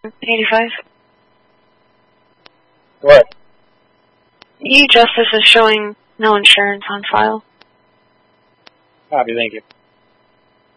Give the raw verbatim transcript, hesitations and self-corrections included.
eighty-five. What? E Justice is showing no insurance on file. Copy, thank you.